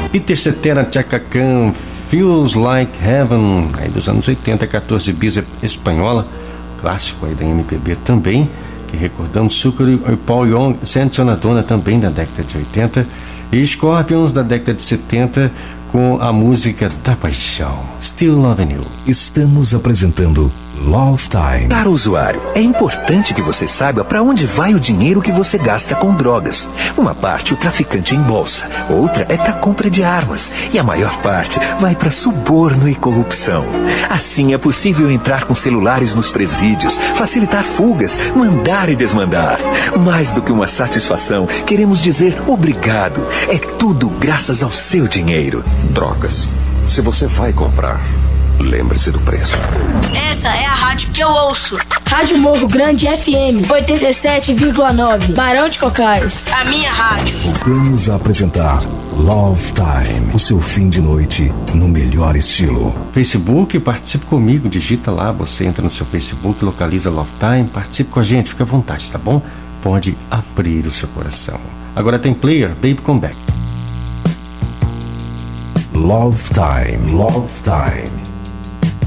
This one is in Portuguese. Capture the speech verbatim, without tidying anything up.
Peter Cetera, Chaka Khan, Feels Like Heaven, aí dos anos oitenta, quatorze bis espanhola, clássico aí da M P B também, que recordamos, Sucre e Paul Young, Santana Donna também da década de oitenta, e Scorpions da década de setenta, com a música da paixão, Still Loving You. Estamos apresentando Love Time. Para o usuário, é importante que você saiba para onde vai o dinheiro que você gasta com drogas. Uma parte o traficante embolsa, outra é para compra de armas e a maior parte vai para suborno e corrupção. Assim é possível entrar com celulares nos presídios, facilitar fugas, mandar e desmandar. Mais do que uma satisfação, queremos dizer obrigado. É tudo graças ao seu dinheiro. Drogas. Se você vai comprar, lembre-se do preço. Essa é a rádio que eu ouço. Rádio Morro Grande F M oitenta e sete vírgula nove, Barão de Cocais. A minha rádio. Voltamos a apresentar Love Time, o seu fim de noite no melhor estilo. Facebook, participe comigo, digita lá, você entra no seu Facebook, localiza Love Time, participe com a gente, fica à vontade, tá bom? Pode abrir o seu coração. Agora tem player, Baby Come Back. Love Time, Love Time.